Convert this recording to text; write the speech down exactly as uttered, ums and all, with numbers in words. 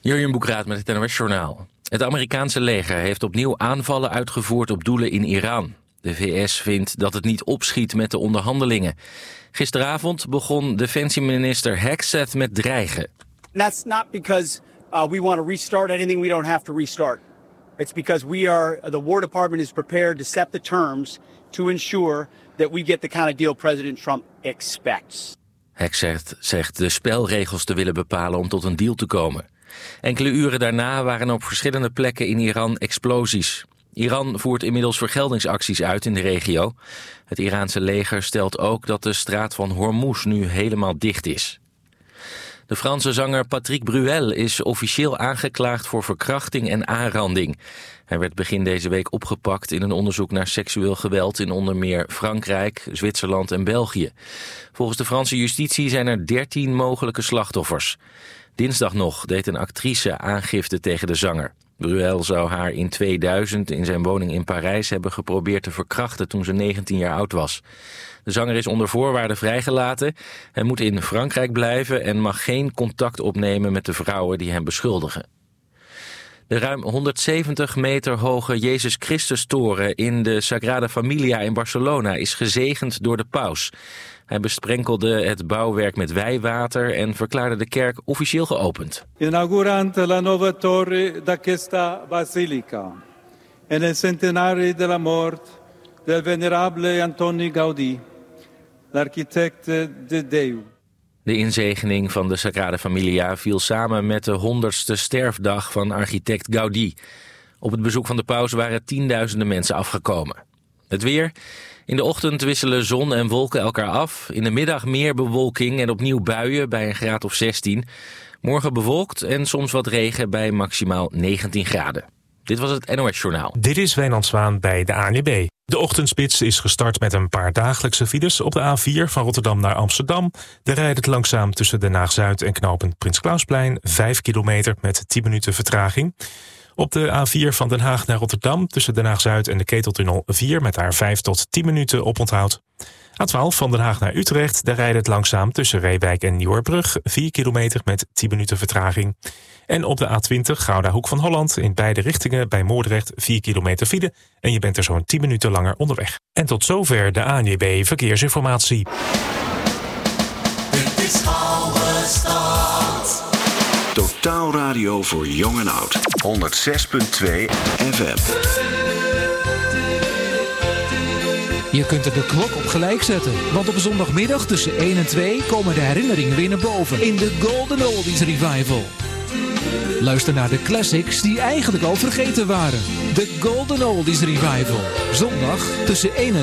Jurjen Boekraat met het N O S-journaal. Het Amerikaanse leger heeft opnieuw aanvallen uitgevoerd op doelen in Iran. De V S vindt dat het niet opschiet met de onderhandelingen. Gisteravond begon defensieminister Hegseth met dreigen. That's not because uh, we want to restart anything we don't have to restart. It's because we are, the War Department is prepared to set the terms to ensure that we get the kind of deal President Trump expects. Hegseth zegt de spelregels te willen bepalen om tot een deal te komen. Enkele uren daarna waren op verschillende plekken in Iran explosies. Iran voert inmiddels vergeldingsacties uit in de regio. Het Iraanse leger stelt ook dat de straat van Hormuz nu helemaal dicht is. De Franse zanger Patrick Bruel is officieel aangeklaagd voor verkrachting en aanranding. Hij werd begin deze week opgepakt in een onderzoek naar seksueel geweld in onder meer Frankrijk, Zwitserland en België. Volgens de Franse justitie zijn er dertien mogelijke slachtoffers. Dinsdag nog deed een actrice aangifte tegen de zanger. Bruel zou haar in tweeduizend in zijn woning in Parijs hebben geprobeerd te verkrachten toen ze negentien jaar oud was. De zanger is onder voorwaarden vrijgelaten. Hij moet in Frankrijk blijven en mag geen contact opnemen met de vrouwen die hem beschuldigen. De ruim honderdzeventig meter hoge Jezus Christus-toren in de Sagrada Familia in Barcelona is gezegend door de paus. Hij besprenkelde het bouwwerk met wijwater en verklaarde de kerk officieel geopend. Inaugurante la nuova torre d'aquesta basilica en el centenario della morte del venerabile Antoni Gaudí, l'architecte de Deu. De inzegening van de Sagrada Familia viel samen met de honderdste sterfdag van architect Gaudí. Op het bezoek van de paus waren tienduizenden mensen afgekomen. Het weer. In de ochtend wisselen zon en wolken elkaar af. In de middag meer bewolking en opnieuw buien bij een graad of zestien. Morgen bewolkt en soms wat regen bij maximaal negentien graden. Dit was het N O S-journaal. Dit is Wijnand Zwaan bij de A N W B. De ochtendspits is gestart met een paar dagelijkse files. Op de A vier van Rotterdam naar Amsterdam. Daar rijdt het langzaam tussen Den Haag-Zuid en knooppunt Prins Klausplein. vijf kilometer met tien minuten vertraging. Op de A vier van Den Haag naar Rotterdam tussen Den Haag-Zuid en de Keteltunnel vier... met daar vijf tot tien minuten oponthoud. A twaalf van Den Haag naar Utrecht. Daar rijdt het langzaam tussen Reewijk en Nieuwerbrug. vier kilometer met tien minuten vertraging. En op de A twintig Gouda Hoek van Holland in beide richtingen bij Moordrecht vier kilometer file. En je bent er zo'n tien minuten langer onderweg. En tot zover de A N W B Verkeersinformatie. Dit is Oude Stad. Totaal radio voor jong en oud. honderd zes komma twee F M. Je kunt er de klok op gelijk zetten. Want op zondagmiddag tussen één en twee komen de herinneringen weer naar boven. In de Golden Oldies Revival. Luister naar de classics die eigenlijk al vergeten waren. De Golden Oldies Revival. Zondag tussen één en